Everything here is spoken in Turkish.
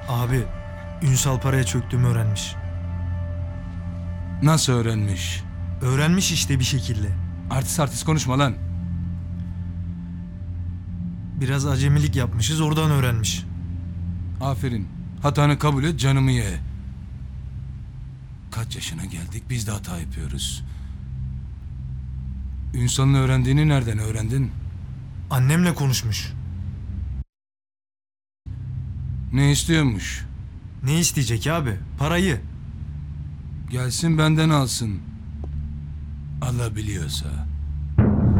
Abi, Ünsal paraya çöktüğümü öğrenmiş. Nasıl öğrenmiş? Öğrenmiş işte bir şekilde. Artist konuşma lan. Biraz acemilik yapmışız, oradan öğrenmiş. Aferin. Hatanı kabul et, canımı ye. Kaç yaşına geldik, biz de hata yapıyoruz. Ünsal'ın öğrendiğini nereden öğrendin? Annemle konuşmuş. Ne istiyormuş? Ne isteyecek abi? Parayı. Gelsin benden alsın. Alabiliyorsa.